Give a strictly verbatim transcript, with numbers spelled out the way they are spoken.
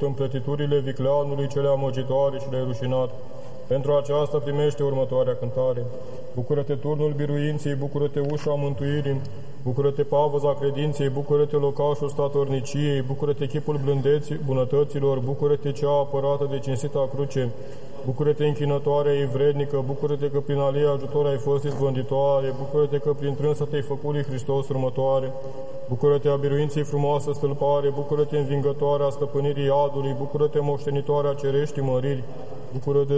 împlătiturile vicleanului cele amăgitoare și nerușinate. Pentru aceasta primește următoarea cântare. Bucură-te turnul biruinței, bucură-te ușa mântuirii, bucură-te pavăza credinței, bucură-te locașul statorniciei, bucură-te chipul blândeții, bunătăților, bucură-te cea apărată de cinstita cruce, bucură-te închinătoarea ei vrednică, bucură-te că prin alia ajutor ai fost izbânditoare, bucură-te că prin trânsă te-ai făcut lui Hristos următoare, bucură-te a biruinței frumoasă stâlpare, bucură-te învingătoarea stăpânirii iadului, bucură-te moștenitoarea cereștii măriri, bucură-te